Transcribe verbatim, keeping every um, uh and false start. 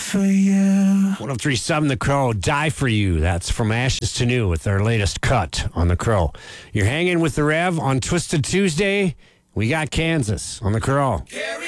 for you. one oh three point seven The Crow, Die For You. That's From Ashes to New with their latest cut on The Crow. You're hanging with the Rev on Twisted Tuesday. We got Kansas on The Crow.